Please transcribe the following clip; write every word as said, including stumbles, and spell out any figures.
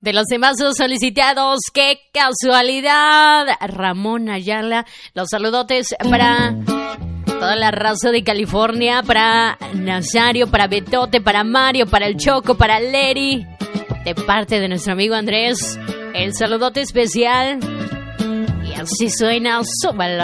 de los demás solicitados. ¡Qué casualidad! Ramón Ayala, los saludotes para toda la raza de California, para Nazario, para Betote, para Mario, para el Choco, para Leri, de parte de nuestro amigo Andrés. El saludote especial. Y así suena, súbalo.